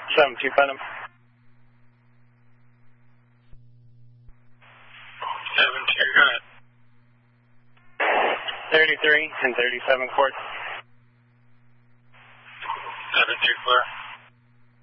7-2 Phantom. 7-2, go ahead. 33 and 37 quarts. 7-2 clear.